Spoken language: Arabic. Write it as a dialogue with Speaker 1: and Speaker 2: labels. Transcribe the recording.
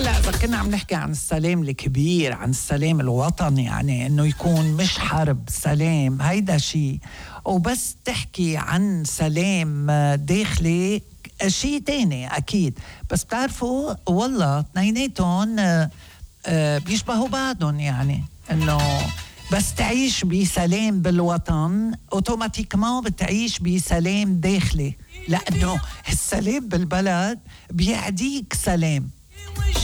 Speaker 1: هلا إذا كنا عم نحكي عن السلام الكبير، عن السلام الوطني، يعني إنه يكون مش حرب، سلام، هيدا شيء. وبس تحكي عن سلام داخلي شيء تاني أكيد. بس بتعرفوا والله اثنيناتهم بيشبهوا بعضهم، يعني إنه بس تعيش بسلام بالوطن اوتوماتيكمان بتعيش بسلام داخلي، لأنه السلام بالبلد بيعديك سلام.